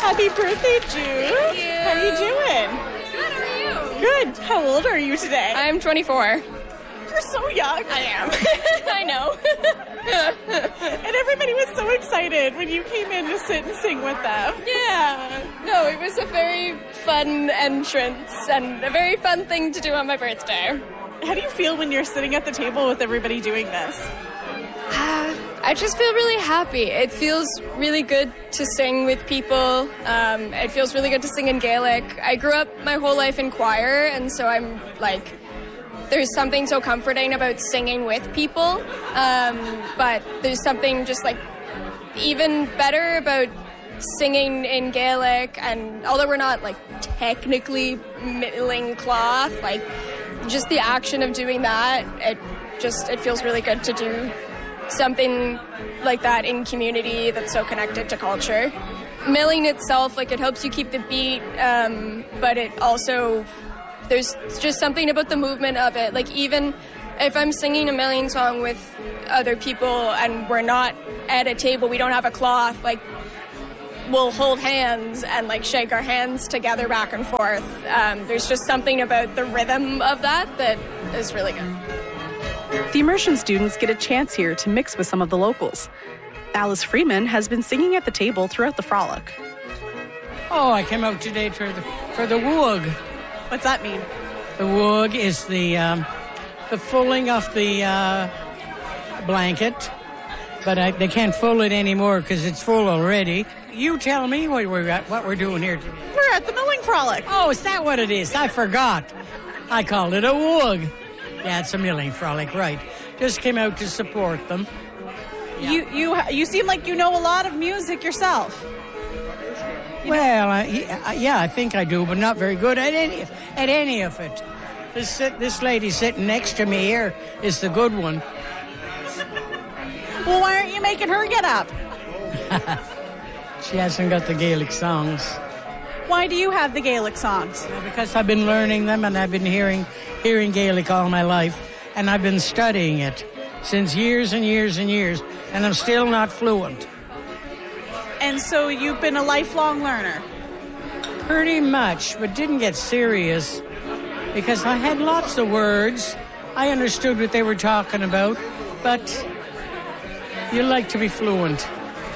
Happy birthday, Jude. Thank you. How are you doing? Good, how are you? Good. How old are you today? I'm 24. You're so young. I am. I know. And everybody was so excited when you came in to sit and sing with them. Yeah. No, it was a very fun entrance and a very fun thing to do on my birthday. How do you feel when you're sitting at the table with everybody doing this? I just feel really happy. It feels really good to sing with people. It feels really good to sing in Gaelic. I grew up my whole life in choir, and so I'm like, there's something so comforting about singing with people. But there's something just like even better about singing in Gaelic, and although we're not like technically milling cloth, like just the action of doing that, it feels really good to do something like that in community that's so connected to culture. Milling itself, like, it helps you keep the beat, but it also, there's just something about the movement of it. Like, even if I'm singing a milling song with other people and we're not at a table, we don't have a cloth, like, we'll hold hands and like shake our hands together back and forth. There's just something about the rhythm of that is really good. The immersion students get a chance here to mix with some of the locals. Alice Freeman has been singing at the table throughout the frolic. Oh, I came out today for the woog. What's that mean? The woog is the fulling of the blanket, but they can't full it anymore because it's full already. You tell me what we're doing here today. We're at the milling frolic. Oh, is that what it is? I forgot. I called it a woog. Yeah, it's a milling frolic, right. Just came out to support them. Yeah. You seem like you know a lot of music yourself. Well, yeah, I think I do, but not very good at any of it. This lady sitting next to me here is the good one. Well, why aren't you making her get up? She hasn't got the Gaelic songs. Why do you have the Gaelic songs? Because I've been learning them, and I've been hearing Gaelic all my life, and I've been studying it since years and years and years, and I'm still not fluent. And so you've been a lifelong learner? Pretty much, but didn't get serious because I had lots of words. I understood what they were talking about, but you like to be fluent.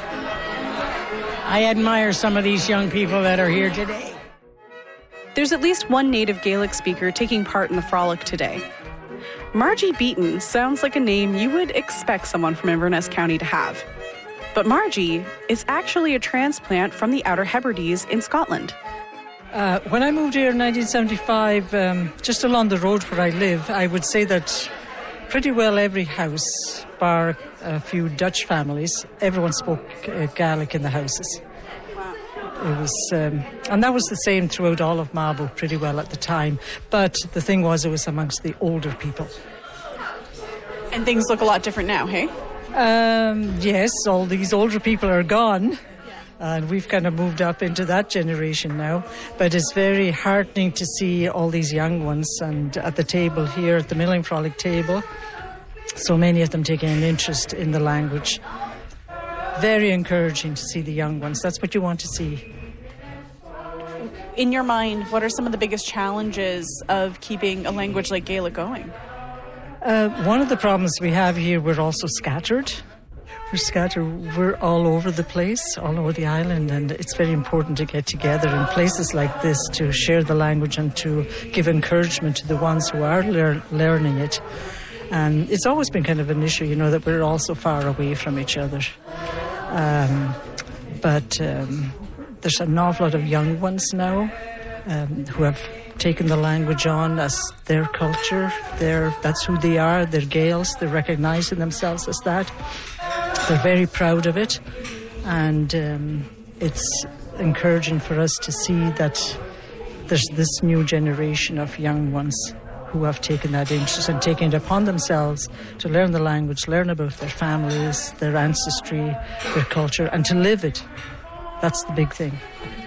I admire some of these young people that are here today. There's at least one native Gaelic speaker taking part in the frolic today. Margie Beaton sounds like a name you would expect someone from Inverness County to have. But Margie is actually a transplant from the Outer Hebrides in Scotland. When I moved here in 1975, just along the road where I live, I would say that pretty well every house, bar a few Dutch families, everyone spoke Gaelic in the houses. Wow. It was, and that was the same throughout all of Mabo pretty well at the time. But the thing was, it was amongst the older people. And things look a lot different now, hey? Yes, all these older people are gone. And we've kind of moved up into that generation now. But it's very heartening to see all these young ones. And at the table here, at the Milling Frolic table, so many of them taking an interest in the language. Very encouraging to see the young ones. That's what you want to see. In your mind, what are some of the biggest challenges of keeping a language like Gaelic going? One of the problems we have here, we're also scattered. We're all over the place, all over the island, and it's very important to get together in places like this to share the language and to give encouragement to the ones who are learning it. And it's always been kind of an issue, you know, that we're all so far away from each other. But there's an awful lot of young ones now who have taken the language on as their culture. That's who they are. They're Gaels. They're recognising themselves as that. They're very proud of it. And it's encouraging for us to see that there's this new generation of young ones who have taken that interest and taken it upon themselves to learn the language, learn about their families, their ancestry, their culture, and to live it. That's the big thing.